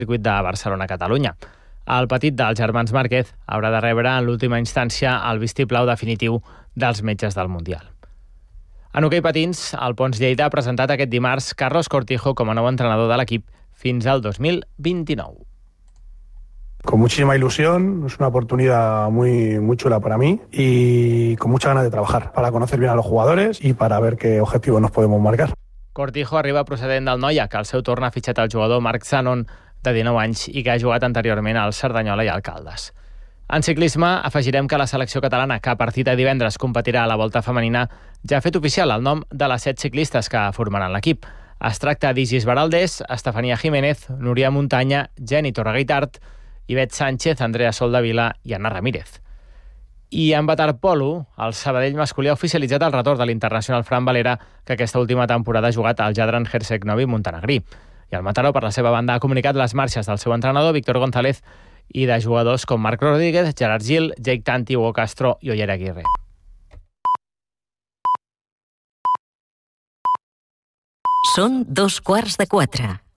circuit de Barcelona-Catalunya. El petit dels germans Márquez haurà de rebre en l'última instància el vistiplau definitiu dels metges del Mundial. En hoquei patins, el Pons Lleida ha presentat aquest dimarts Carlos Cortijo com a nou entrenador de l'equip fins al 2029. Con muchísima ilusión, es una oportunidad muy chula para mí y con muchas ganas de trabajar para conocer bien a los jugadores y para ver qué objetivos nos podemos marcar. Cortijo arriba procedent del Noia, que al seu torn ha fitxat el jugador Marc Zanon, de 19 anys, i que ha jugat anteriorment al Cerdanyola i al Caldes. En ciclisme, afegirem que la selecció catalana, que a partir de divendres competirà a la Volta Femenina, ja ha fet oficial el nom de les 7 ciclistes que formaran l'equip. Es tracta d'Isis Baraldés, Estefania Jiménez, Núria Muntanya, Jenny Torreguitart, Ivet Sánchez, Andrea Soldavila i Anna Ramírez. I en waterpolo, el Sabadell masculí ha oficialitzat el retorn de l'internacional Fran Valera, que aquesta última temporada ha jugat al Jadran Hersek Novi Montenegrí. I el Mataró, per la seva banda, ha comunicat les marxes del seu entrenador, Víctor González, i de jugadors com Marc Rodríguez, Gerard Gil, Jake Tanti, Hugo Castro i Oyer Aguirre. Són 3:15.